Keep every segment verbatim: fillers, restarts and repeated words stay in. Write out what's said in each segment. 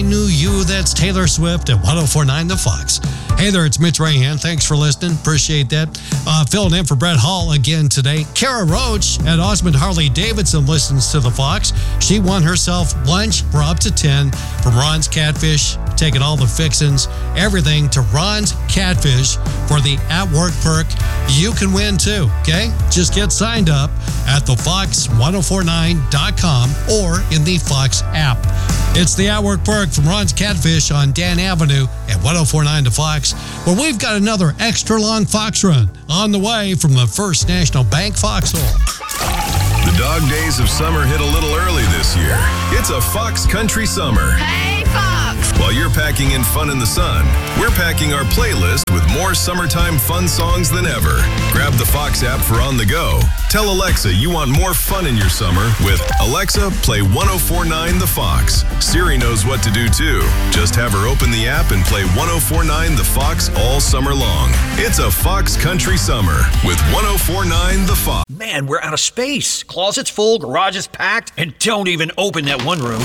new you. That's Taylor Swift at one oh four point nine The Fox. Hey there, it's Mitch Rahan. Thanks for listening. Appreciate that. Uh, filling in for Brett Hall again today. Kara Roach at Osmond Harley Davidson listens to The Fox. She won herself lunch for up to ten from Ron's Catfish, taking all the fixins, everything to Ron's Catfish for the At Work perk. You can win too, okay? Just get signed up at the fox ten forty-nine dot com or in the Fox app. It's the At Work perk from Ron's Catfish on Dan Avenue at ten forty-nine The Fox, where we've got another extra long Fox run on the way from the First National Bank Foxhole. The dog days of summer hit a little early this year. It's a Fox Country Summer. Hey, Fox! While you're packing in fun in the sun, we're packing our playlist with more summertime fun songs than ever. Grab the Fox app for on the go. Tell Alexa you want more fun in your summer with Alexa, play ten forty-nine The Fox. Siri knows what to do too. Just have her open the app and play ten forty-nine The Fox all summer long. It's a Fox Country Summer with ten forty-nine The Fox. Man, we're out of space. Closet's full, garage is packed, and don't even open that one room.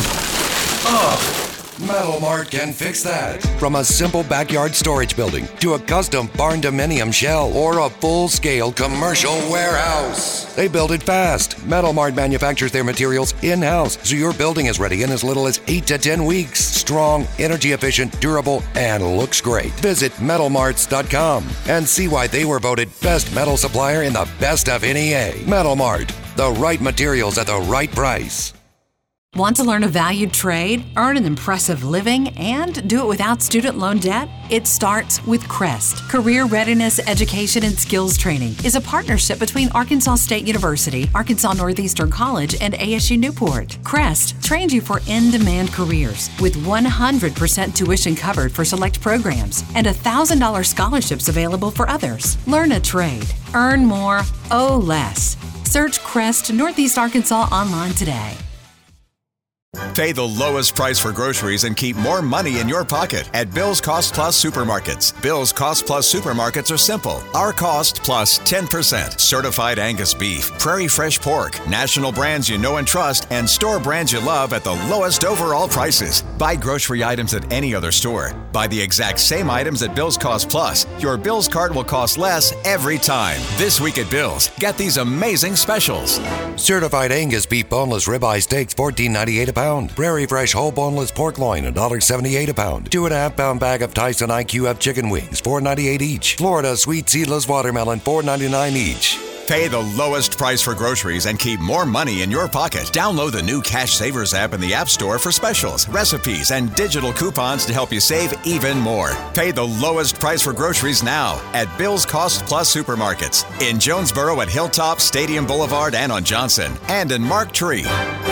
Ugh. Metal Mart can fix that. From a simple backyard storage building to a custom barn dominium shell or a full-scale commercial warehouse, they build it fast. Metal Mart manufactures their materials in-house, so your building is ready in as little as eight to ten weeks. Strong, energy efficient, durable, and looks great. Visit metal marts dot com and see why they were voted best metal supplier in the best of N E A. Metal Mart, the right materials at the right price. Want to learn a valued trade, earn an impressive living, and do it without student loan debt? It starts with Crest. Career Readiness Education and Skills Training is a partnership between Arkansas State University, Arkansas Northeastern College, and A S U Newport. Crest trains you for in-demand careers with one hundred percent tuition covered for select programs and one thousand dollars scholarships available for others. Learn a trade, earn more, owe less. Search Crest Northeast Arkansas online today. Pay the lowest price for groceries and keep more money in your pocket at Bill's Cost Plus Supermarkets. Bill's Cost Plus Supermarkets are simple. Our cost plus ten percent. Certified Angus beef, Prairie Fresh pork, national brands you know and trust, and store brands you love at the lowest overall prices. Buy grocery items at any other store. Buy the exact same items at Bill's Cost Plus. Your Bill's cart will cost less every time. This week at Bill's, get these amazing specials. Certified Angus beef boneless ribeye steaks, fourteen ninety-eight a pound. Prairie Fresh whole boneless pork loin, one dollar seventy-eight a pound. Two and a half pound bag of Tyson I Q F chicken wings, four ninety-eight each. Florida sweet seedless watermelon, four ninety-nine each. Pay the lowest price for groceries and keep more money in your pocket. Download the new Cash Savers app in the App Store for specials, recipes, and digital coupons to help you save even more. Pay the lowest price for groceries now at Bill's Cost Plus Supermarkets in Jonesboro at Hilltop, Stadium Boulevard, and on Johnson, and in Mark Tree.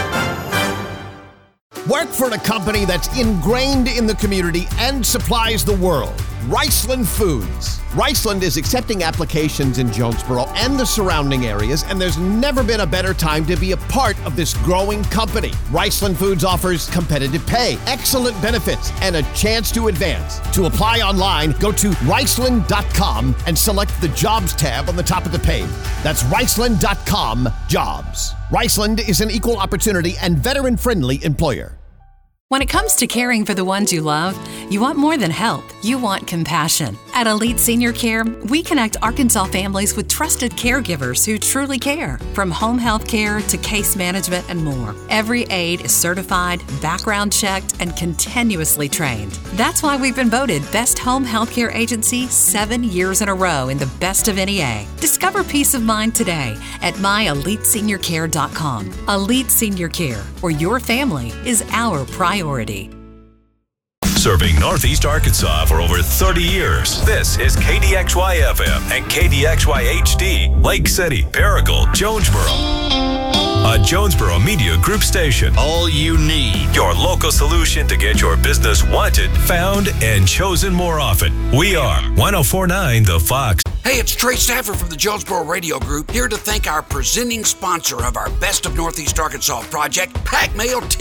Work for a company that's ingrained in the community and supplies the world. Riceland Foods. Riceland is accepting applications in Jonesboro and the surrounding areas, and there's never been a better time to be a part of this growing company. Riceland Foods offers competitive pay, excellent benefits, and a chance to advance. To apply online, go to riceland dot com and select the Jobs tab on the top of the page. That's riceland dot com, Jobs. Riceland is an equal opportunity and veteran-friendly employer. When it comes to caring for the ones you love, you want more than help. You want compassion. At Elite Senior Care, we connect Arkansas families with trusted caregivers who truly care. From home health care to case management and more, every aide is certified, background checked, and continuously trained. That's why we've been voted Best Home Healthcare Agency seven years in a row in the Best of N E A. Discover peace of mind today at my elite senior care dot com. Elite Senior Care, where your family is our priority. Serving Northeast Arkansas for over thirty years. This is K D X Y F M and K D X Y H D, Lake City, Paragould, Jonesboro. A Jonesboro Media Group station. All you need. Your local solution to get your business wanted, found, and chosen more often. We are ten forty-nine The Fox. Hey, it's Trey Stafford from the Jonesboro Radio Group, here to thank our presenting sponsor of our Best of Northeast Arkansas project, Pack Mail Tim.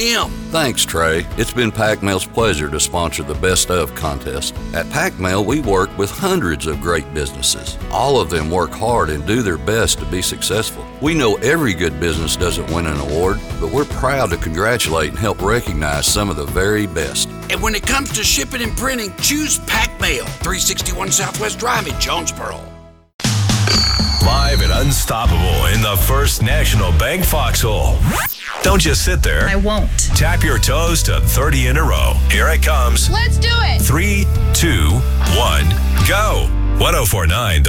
Thanks, Trey. It's been PacMail's pleasure to sponsor the Best Of contest. At PacMail, we work with hundreds of great businesses. All of them work hard and do their best to be successful. We know every good business doesn't win an award, but we're proud to congratulate and help recognize some of the very best. And when it comes to shipping and printing, choose PacMail, three sixty-one Southwest Drive in Jonesboro. Live and unstoppable in the First National Bank Foxhole. Don't just sit there. I won't. Tap your toes to thirty in a row. Here it comes. Let's do it. Three, two, one, go. ten forty-nine The